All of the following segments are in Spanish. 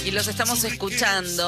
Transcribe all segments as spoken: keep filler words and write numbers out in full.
Y los estamos escuchando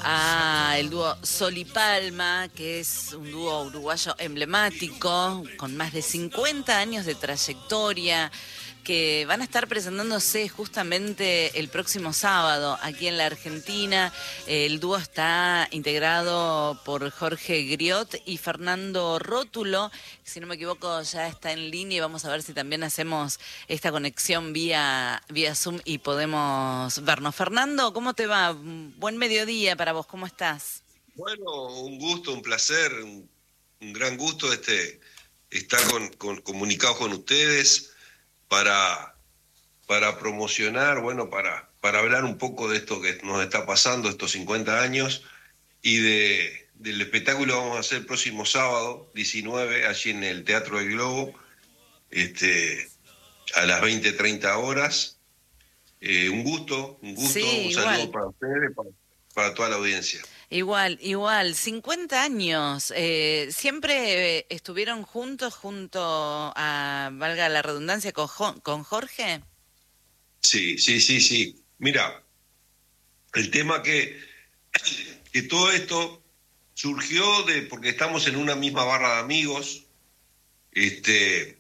a el dúo Sol y Palma, que es un dúo uruguayo emblemático, con más de cincuenta años de trayectoria, que van a estar presentándose justamente el próximo sábado aquí en la Argentina. El dúo está integrado por Jorge Griot y Fernando Rótulo. Si no me equivoco, ya está en línea y vamos a ver si también hacemos esta conexión vía, vía Zoom y podemos vernos. Fernando, ¿cómo te va? Buen mediodía para vos, ¿cómo estás? Bueno, un gusto, un placer, un, un gran gusto este estar con, con, comunicado con ustedes para, para promocionar, bueno, para, para hablar un poco de esto que nos está pasando, estos cincuenta años, y de, del espectáculo que vamos a hacer el próximo sábado, diecinueve, allí en el Teatro del Globo, este, a las veinte treinta horas. Eh, un gusto, un gusto, Sí, un saludo igual. para ustedes, para, para toda la audiencia. Igual, igual, cincuenta años. Eh, ¿siempre eh, estuvieron juntos, junto a, valga la redundancia, con, Jo- con Jorge? Sí, sí, sí, sí. Mira, el tema que, que todo esto surgió de porque estamos en una misma barra de amigos, este,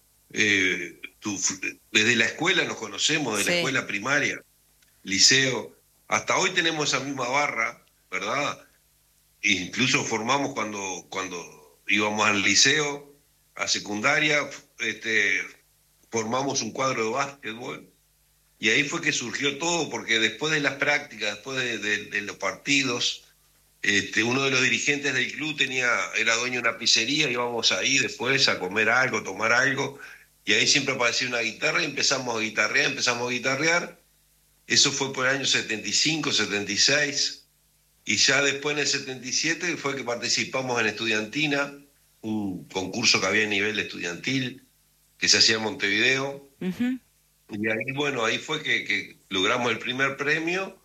eh, tu- desde la escuela nos conocemos, de la Sí, escuela primaria, liceo, hasta hoy tenemos esa misma barra, ¿verdad? E incluso formamos cuando, cuando íbamos al liceo, a secundaria, este, formamos un cuadro de básquetbol. Y ahí fue que surgió todo, porque después de las prácticas, después de, de- de los partidos, este, uno de los dirigentes del club tenía, era dueño de una pizzería, íbamos ahí después a comer algo, tomar algo, y ahí siempre aparecía una guitarra y empezamos a guitarrear, empezamos a guitarrear. Eso fue por el año setenta y cinco, setenta y seis, y ya después en el setenta y siete fue que participamos en Estudiantina, un concurso que había a nivel estudiantil, que se hacía en Montevideo. ujú, Y ahí, bueno, ahí fue que, que logramos el primer premio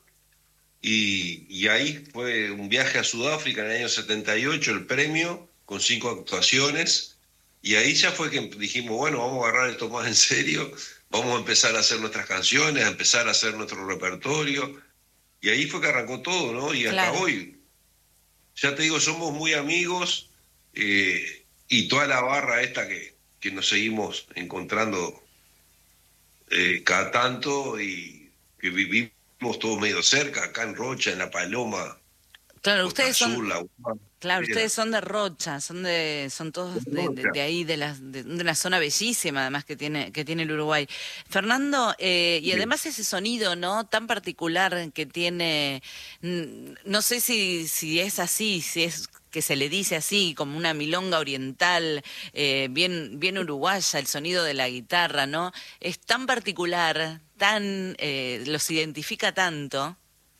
y, y ahí fue un viaje a Sudáfrica en el año setenta y ocho, el premio, con cinco actuaciones. Y ahí ya fue que dijimos, bueno, vamos a agarrar esto más en serio, vamos a empezar a hacer nuestras canciones, a empezar a hacer nuestro repertorio. Y ahí fue que arrancó todo, ¿no? Y hasta claro. hoy, ya te digo, somos muy amigos, eh, y toda la barra esta que, que nos seguimos encontrando eh, cada tanto, y que vivimos todos medio cerca, acá en Rocha, en La Paloma, Claro, Costa ustedes son, Azul, La Guampa, claro, Piedra. ustedes son de Rocha, son de, son todos de, de- Rocha. de ahí, de la, de, de una zona bellísima, además que tiene, que tiene el Uruguay. Fernando, eh, y Bien. además ese sonido, ¿no? Tan particular que tiene, mm, no sé si, si es así, si es que se le dice así, como una milonga oriental, eh, bien, bien uruguaya, el sonido de la guitarra, ¿no? Es tan particular, tan, eh, los identifica tanto.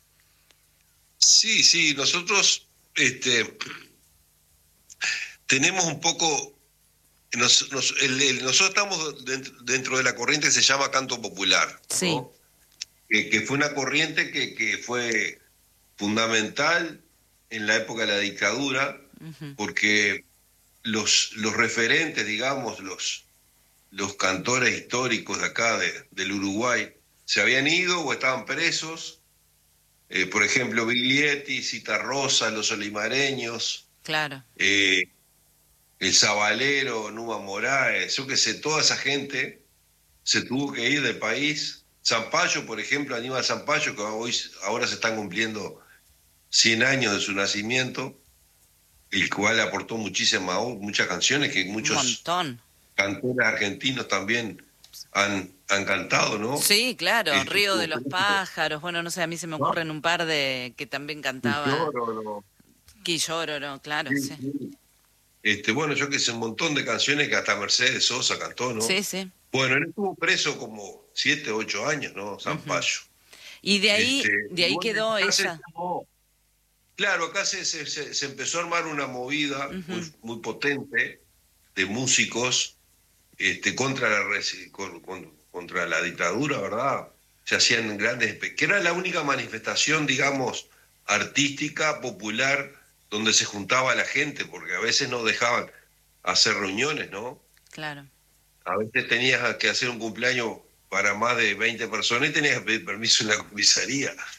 Sí, sí, nosotros este, tenemos un poco, nos- nos- el- el- nosotros estamos dentro, dentro de la corriente que se llama canto popular, Sí. ¿no? Que, que fue una corriente que, que fue fundamental en la época de la dictadura, Ujú. porque los, los referentes, digamos, los, los cantores históricos de acá, de, del Uruguay, se habían ido o estaban presos. Eh, por ejemplo, Biglietti, Citarrosa, Los Olimareños, Claro. eh, El Zabalero, Numa Moraes, yo qué sé, toda esa gente se tuvo que ir del país. Zampayo, por ejemplo, Aníbal Zampayo, que hoy, ahora se están cumpliendo cien años de su nacimiento, el cual aportó muchísimas, muchas canciones que Un muchos montón. cantores argentinos también han, han cantado, ¿no? Sí, claro, Este, Río de como los Felipe, Pájaros, bueno, no sé, a mí se me ¿no? ocurren un par de que también Y cantaba Lloro, Quillóroro, claro, sí, sí. sí. Este, bueno, yo que sé, un montón de canciones que hasta Mercedes Sosa cantó, ¿no? Sí, sí. Bueno, él estuvo preso como siete, ocho años, ¿no? Ujú. Zampayo. Y de Este, ahí, de y ahí bueno, quedó acá se esa. llamó- claro, acá se, se, se- se empezó a armar una movida muy, Ujú. muy potente de músicos, este, contra la, resi- con- con- contra la dictadura, ¿verdad? Se hacían grandes, espe- que era la única manifestación, digamos, artística, popular, donde se juntaba la gente, porque a veces no dejaban hacer reuniones, ¿no? Claro. A veces tenías que hacer un cumpleaños para más de veinte personas y tenías que pedir permiso en la comisaría.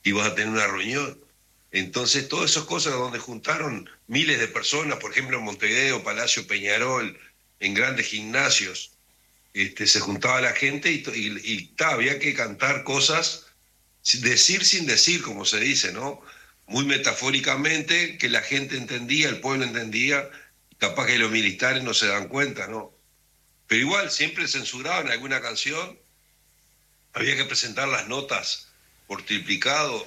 y vas a tener una reunión. Entonces, todas esas cosas donde juntaron miles de personas, por ejemplo, en Montevideo, Palacio Peñarol, en grandes gimnasios, este, se juntaba la gente y, y, y ta, había que cantar cosas, decir sin decir, como se dice, ¿no? Muy metafóricamente, que la gente entendía, el pueblo entendía, capaz que los militares no se dan cuenta, ¿no? Pero igual, siempre censuraban alguna canción, había que presentar las notas por triplicado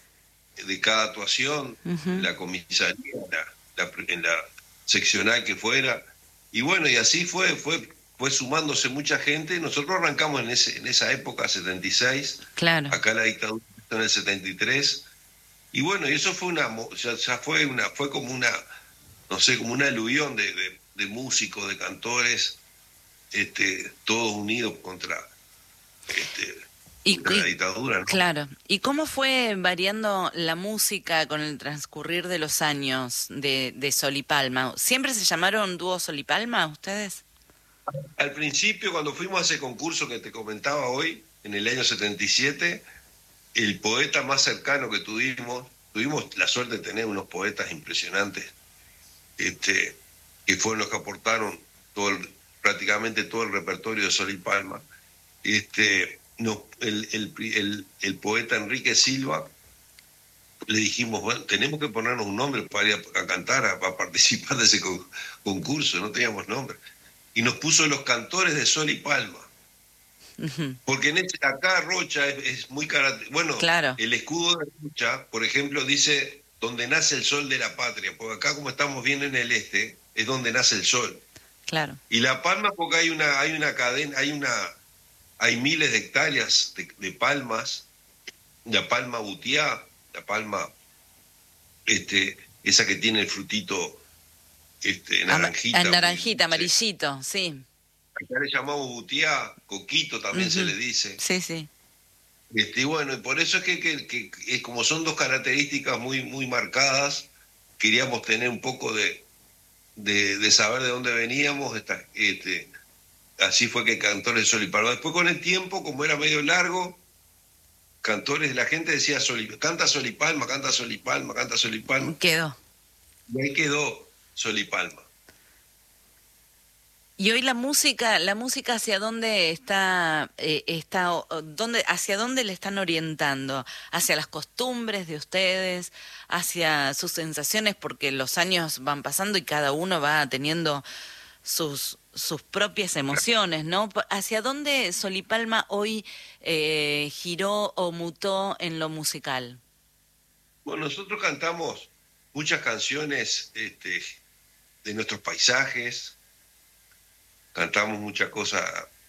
de cada actuación, Uh-huh. en la comisaría, en la, la, en la seccional que fuera, y bueno, y así fue, fue, fue sumándose mucha gente. Nosotros arrancamos en, ese, en esa época, setenta y seis, Claro. acá la dictadura está en el setenta y tres, y bueno, y eso fue una, ya, ya fue una, fue como una, no sé, como una aluvión de, de, de músicos, de cantores, este, todos unidos contra, este, Y, contra la y- dictadura, ¿no? claro. ¿Y cómo fue variando la música con el transcurrir de los años de, de Sol y Palma? ¿Siempre se llamaron dúo Sol y Palma ustedes? Al principio, cuando fuimos a ese concurso que te comentaba hoy, en el año setenta y siete, el poeta más cercano que tuvimos, tuvimos la suerte de tener unos poetas impresionantes, este, que fueron los que aportaron todo el- prácticamente todo el repertorio de Sol y Palma. Este, no, el, el, el, el poeta Enrique Silva, le dijimos, bueno, tenemos que ponernos un nombre para ir a, a cantar, a, a participar de ese con, concurso, no teníamos nombre. Y nos puso Los Cantores de Sol y Palma. Ujú. Porque en este, acá Rocha es, es muy característico. Bueno, Claro, el escudo de Rocha, por ejemplo, dice donde nace el sol de la patria, porque acá como estamos bien en el este, es donde nace el sol. claro. Y La Palma porque hay una, hay una cadena, hay una, hay miles de hectáreas de, de palmas, la palma butiá, la palma, este, esa que tiene el frutito, este, Ama- naranjita, ah, muy naranjita, dulce. amarillito, sí. Acá le llamamos butiá, coquito también se Ujú. le dice. Sí, sí. Este, y bueno, y por eso es que, que, que, que como son dos características muy, muy marcadas, queríamos tener un poco de, de, de saber de dónde veníamos. Esta, este, así fue que Cantores de Sol y Palma. Después con el tiempo, como era medio largo, Cantores, la gente decía Sol y- canta Sol y Palma, canta Sol y Palma, canta Sol y Palma. Quedó. Y ahí quedó Sol y Palma. Y hoy la música, la música hacia dónde está, eh, está, o- o dónde, hacia dónde le están orientando, hacia las costumbres de ustedes, hacia sus sensaciones, porque los años van pasando y cada uno va teniendo sus sus propias emociones, ¿no? Pa- ¿Hacia dónde Sol y Palma hoy eh, giró o mutó en lo musical? Bueno, nosotros cantamos muchas canciones este, de nuestros paisajes, cantamos muchas cosas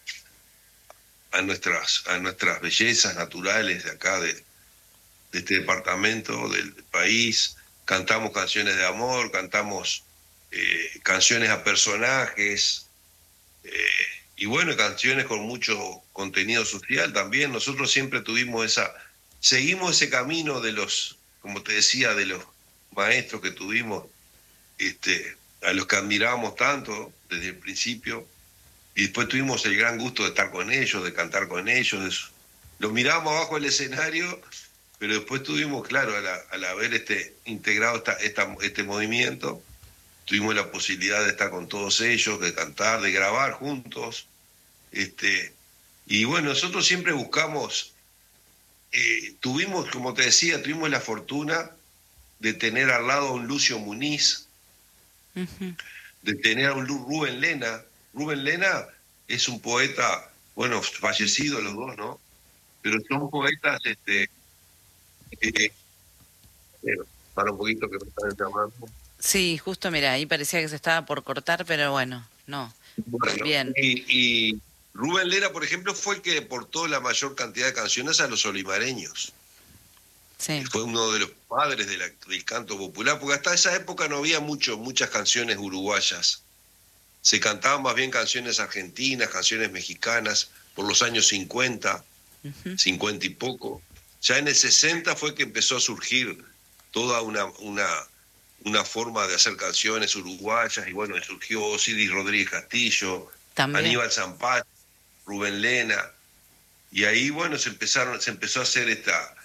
a nuestras, a nuestras bellezas naturales de acá, de, de este departamento, del país. Cantamos canciones de amor, cantamos eh, canciones a personajes, eh, y bueno, canciones con mucho contenido social también. Nosotros siempre tuvimos esa, seguimos ese camino de los, como te decía, de los maestros que tuvimos, este, a los que admirábamos tanto desde el principio. Y después tuvimos el gran gusto de estar con ellos, de cantar con ellos. Los mirábamos abajo del escenario, pero después tuvimos, claro, al, al haber este, integrado esta, esta, este movimiento, tuvimos la posibilidad de estar con todos ellos, de cantar, de grabar juntos. Este, y bueno, nosotros siempre buscamos, eh, tuvimos, como te decía, tuvimos la fortuna de tener al lado a un Lucio Muniz, Ujú. de tener a un Lu- Rubén Lena. Rubén Lena es un poeta, bueno, fallecido los dos, ¿no? Pero son poetas, este, eh, eh, para un poquito que me están llamando. Sí, justo mira, ahí parecía que se estaba por cortar, pero bueno, no. Bueno, Bien, y, y Rubén Lena, por ejemplo, fue el que aportó la mayor cantidad de canciones a los olimareños. sí. Fue uno de los padres de la- del canto popular, porque hasta esa época no había mucho, muchas canciones uruguayas. Se cantaban más bien canciones argentinas, canciones mexicanas, por los años cincuenta, Ujú. cincuenta y poco. Ya en el sesenta fue que empezó a surgir toda una, una, una forma de hacer canciones uruguayas, y bueno, surgió Osiris Rodríguez Castillo, También. Aníbal Zampat, Rubén Lena, y ahí, bueno, se empezaron, se empezó a hacer esta,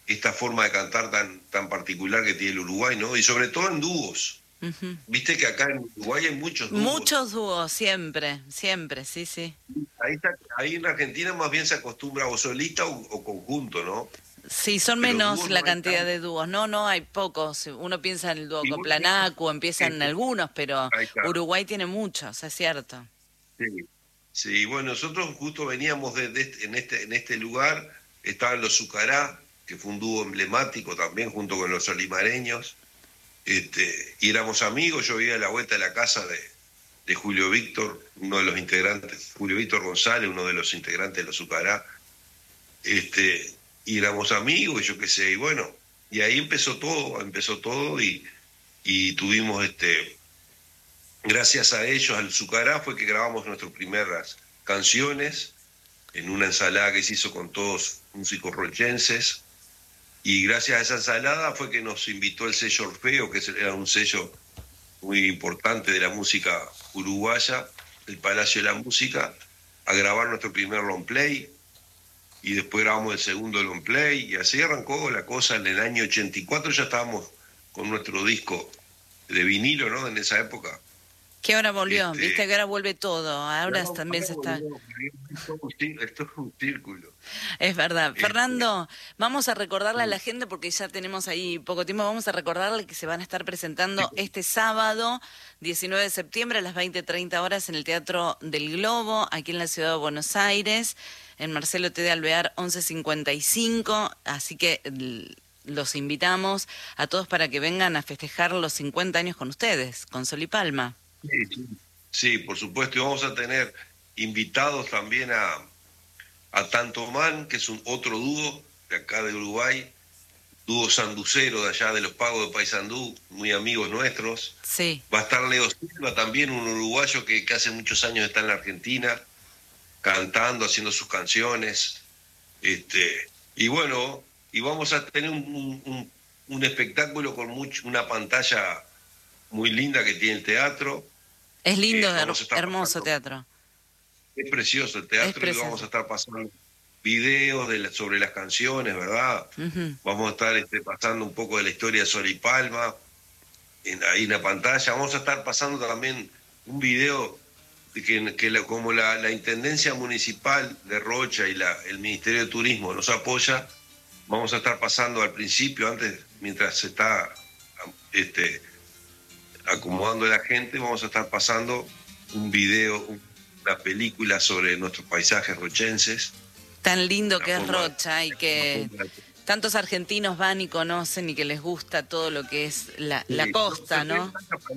esta forma de cantar tan, tan particular que tiene el Uruguay, ¿no? Y sobre todo en dúos. Uh-huh. Viste que acá en Uruguay hay muchos dúos. Muchos dúos, siempre, siempre, sí, sí. Ahí, está, ahí en Argentina más bien se acostumbra o solista o, o conjunto, ¿no? Sí, son Pero menos la no cantidad tan... de dúos. No, no, hay pocos. Uno piensa en el dúo con Planacu, empiezan en algunos, pero Uruguay tiene muchos, es cierto. Sí, sí, bueno, nosotros justo veníamos de, de este, en, este, en este lugar, estaban los Zucará, que fue un dúo emblemático también, junto con los Olimareños, este, y éramos amigos. Yo vivía a la vuelta de la casa de, de Julio Víctor, uno de los integrantes, Julio Víctor González, uno de los integrantes de los Zucará, este, y éramos amigos, yo qué sé, y bueno, y ahí empezó todo, empezó todo, y, y tuvimos, este, gracias a ellos, al Zucará, fue que grabamos nuestras primeras canciones, en una ensalada que se hizo con todos músicos rochenses. Y gracias a esa ensalada fue que nos invitó el sello Orfeo, que era un sello muy importante de la música uruguaya, el Palacio de la Música, a grabar nuestro primer long play, y después grabamos el segundo long play, y así arrancó la cosa. En el año ochenta y cuatro ya estábamos con nuestro disco de vinilo, ¿no? En esa época. Que ahora volvió, este, viste que ahora vuelve todo, ahora no, también se está... Esto es un círculo. Es verdad. Este... Fernando, vamos a recordarle a la gente, porque ya tenemos ahí poco tiempo, vamos a recordarle que se van a estar presentando sí. este sábado, diecinueve de septiembre, a las veinte treinta horas, en el Teatro del Globo, aquí en la ciudad de Buenos Aires, en Marcelo T. de Alvear, once cincuenta y cinco, así que... los invitamos a todos para que vengan a festejar los cincuenta años con ustedes, con Sol y Palma. Sí, sí, sí, por supuesto, y vamos a tener invitados también a, a Tantomán, que es un otro dúo de acá de Uruguay, dúo sanducero de allá de los Pagos de Paysandú, muy amigos nuestros. Sí. Va a estar Leo Silva también, un uruguayo que, que hace muchos años está en la Argentina, cantando, haciendo sus canciones. Este, y bueno, y vamos a tener un, un, un espectáculo con mucho, una pantalla muy linda que tiene el teatro. Es lindo, eh, hermoso pasando, teatro. Es precioso el teatro, precioso. Y vamos a estar pasando videos de la, sobre las canciones, ¿verdad? Uh-huh. Vamos a estar este, pasando un poco de la historia de Sol y Palma en, ahí en la pantalla. Vamos a estar pasando también un video de que, que la, como la, la Intendencia Municipal de Rocha y la, el Ministerio de Turismo nos apoya. Vamos a estar pasando al principio, antes, mientras se está este, acomodando la gente, vamos a estar pasando un video, una película sobre nuestros paisajes rochenses. Tan lindo que es Rocha y que tantos argentinos van y conocen y que les gusta todo lo que es la, sí, la costa, ¿no?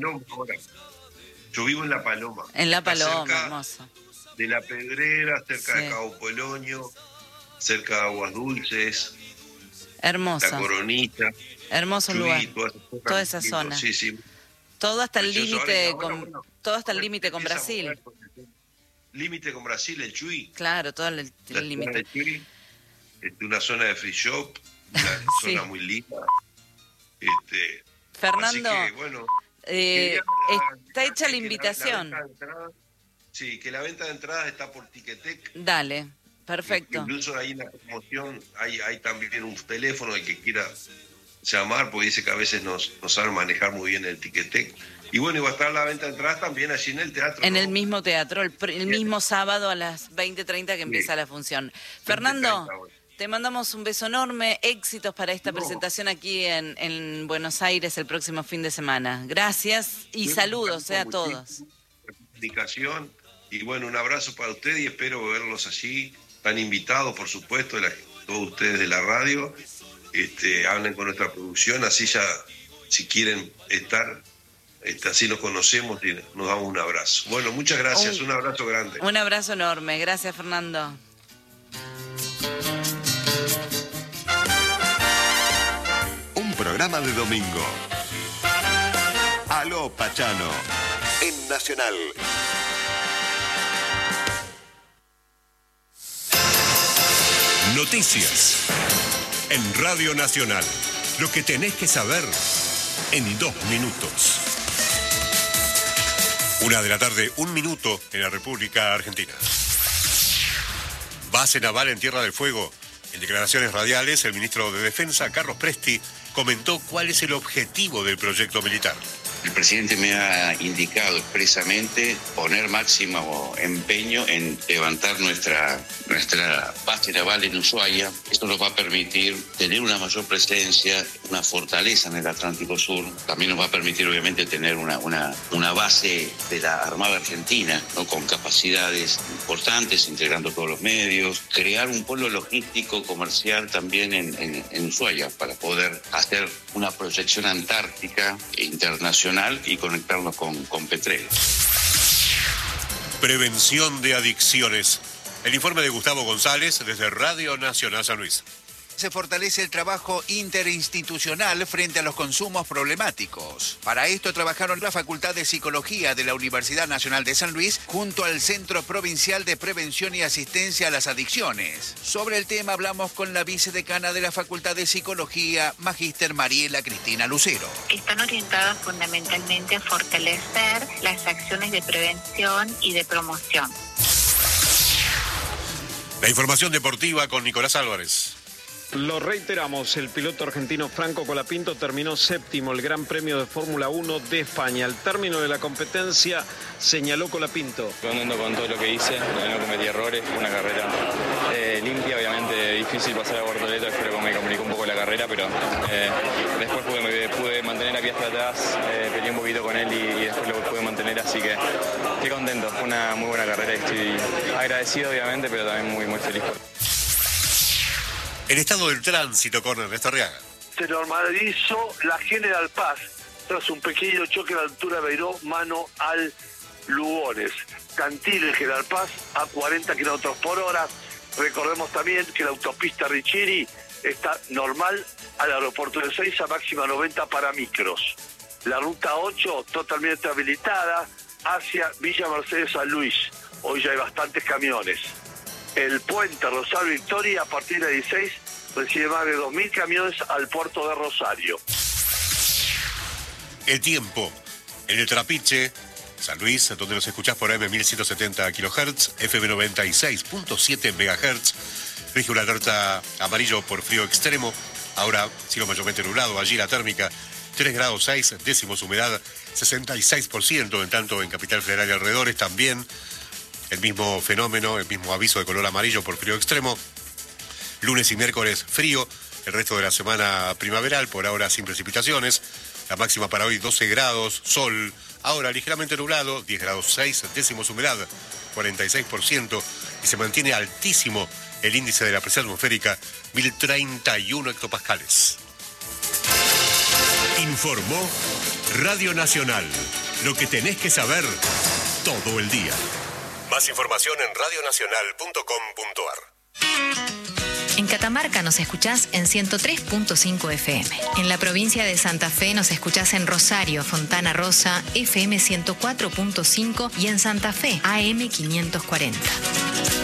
Yo vivo en La Paloma. En La Paloma, hermoso. De La Pedrera, cerca sí. de Cabo Polonio, cerca de Aguas Dulces. Hermoso. La Coronita. Hermoso Chuy, lugar. Toda, toda esa zona. Sí, sí. Todo hasta el límite con bueno, todo hasta el límite con Brasil. Límite con Brasil, el Chuy. Claro, todo el límite. Es una zona de free shop, una sí. zona muy linda. Este, Fernando, así que, bueno, eh, está hecha la invitación. La, la entrada, sí, que la venta de entradas está por Ticketek. Dale, perfecto. Incluso hay una promoción, hay, hay también un teléfono el que quiera llamar, porque dice que a veces nos, nos saben manejar muy bien el Ticketek. Y bueno, y va a estar la venta de entradas también allí en el teatro. En ¿no? el mismo teatro, el, el mismo sábado a las veinte treinta que empieza sí. la función. Fernando, te mandamos un beso enorme, éxitos para esta no. presentación aquí en, en Buenos Aires el próximo fin de semana. Gracias y sí, saludos eh, a todos. Comunicación y bueno, un abrazo para ustedes y espero verlos allí. Están invitados, por supuesto, la, todos ustedes de la radio. Este, hablen con nuestra producción, así ya, si quieren estar... Este, así nos conocemos y nos damos un abrazo. Bueno, muchas gracias, un, un abrazo grande. Un abrazo enorme, gracias Fernando. Un programa de domingo. Aló Pachano, en Nacional. Noticias, en Radio Nacional. Lo que tenés que saber en dos minutos. Una de la tarde, un minuto en la República Argentina. Base naval en Tierra del Fuego En declaraciones radiales, el ministro de Defensa, Carlos Presti, comentó cuál es el objetivo del proyecto militar. El presidente me ha indicado expresamente poner máximo empeño en levantar nuestra, nuestra base naval en Ushuaia. Esto nos va a permitir tener una mayor presencia, una fortaleza en el Atlántico Sur. También nos va a permitir, obviamente, tener una, una, una base de la Armada Argentina, ¿no? Con capacidades importantes, integrando todos los medios. Crear un polo logístico comercial también en, en, en Ushuaia para poder hacer una proyección antártica e internacional y conectarnos con, con Petrel. Prevención de adicciones. El informe de Gustavo González desde Radio Nacional San Luis. Se fortalece el trabajo interinstitucional frente a los consumos problemáticos. Para esto trabajaron la Facultad de Psicología de la Universidad Nacional de San Luis junto al Centro Provincial de Prevención y Asistencia a las Adicciones. Sobre el tema hablamos con la vicedecana de la Facultad de Psicología, Magíster Mariela Cristina Lucero. Están orientadas fundamentalmente a fortalecer las acciones de prevención y de promoción. La información deportiva con Nicolás Álvarez. Lo reiteramos, el piloto argentino Franco Colapinto terminó séptimo el Gran Premio de Fórmula uno de España. Al término de la competencia, señaló Colapinto. Contento con todo lo que hice, no cometí errores, fue una carrera eh, limpia, obviamente difícil pasar a Bortoleto, espero que me complicó un poco la carrera, pero eh, después pude, pude mantener aquí hasta atrás, eh, peleé un poquito con él y, y después lo pude mantener, así que estoy contento, fue una muy buena carrera y estoy agradecido obviamente, pero también muy, muy feliz por... El estado del tránsito con Ernesto Arriaga. Se normalizó la General Paz tras un pequeño choque a la altura de Beiró, mano al Lugones. Cantil, General Paz, a cuarenta kilómetros por hora. Recordemos también que la autopista Riccieri está normal al aeropuerto de Ezeiza, máxima noventa para micros. La ruta ocho totalmente habilitada hacia Villa Mercedes San Luis. Hoy ya hay bastantes camiones. El puente Rosario Victoria, a partir de dieciséis, recibe más de dos mil camiones al puerto de Rosario. El tiempo. En el Trapiche, San Luis, donde nos escuchás por A M mil ciento setenta kilohertz, F M noventa y seis punto siete megahertz, rige una alerta amarillo por frío extremo. Ahora, cielo mayormente nublado, allí la térmica tres grados seis décimos, humedad sesenta y seis por ciento, en tanto en Capital Federal y alrededores también. El mismo fenómeno, el mismo aviso de color amarillo por frío extremo. Lunes y miércoles frío, el resto de la semana primaveral, por ahora sin precipitaciones. La máxima para hoy doce grados, sol, ahora ligeramente nublado, diez grados seis décimos, humedad cuarenta y seis por ciento. Y se mantiene altísimo el índice de la presión atmosférica, mil treinta y uno hectopascales. Informó Radio Nacional. Lo que tenés que saber todo el día. Más información en radio nacional punto com punto ar. En Catamarca nos escuchás en ciento tres punto cinco F M. En la provincia de Santa Fe nos escuchás en Rosario, Fontana Rosa, F M ciento cuatro punto cinco y en Santa Fe, A M quinientos cuarenta.